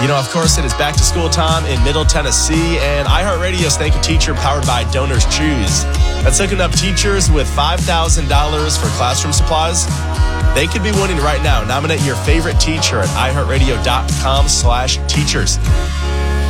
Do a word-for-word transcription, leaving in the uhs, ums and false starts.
You know, of course, it is back to school time in Middle Tennessee, and iHeartRadio's Thank a Teacher, powered by Donors Choose. That's hooking up teachers with five thousand dollars for classroom supplies. They could be winning right now. Nominate your favorite teacher at iHeartRadio.com slash teachers.